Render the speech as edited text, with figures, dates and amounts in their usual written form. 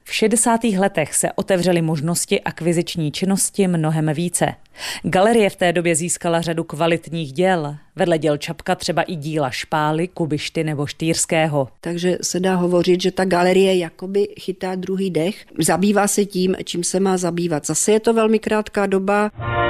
V 60. letech se otevřely možnosti akviziční činnosti mnohem více. Galerie v té době získala řadu kvalitních děl. Vedle děl Čapka třeba i díla Špály, Kubišty nebo Štýrského. Takže se dá hovořit, že ta galerie jakoby chytá druhý dech. Zabývá se tím, čím se má zabývat. Zase je to velmi krátká doba.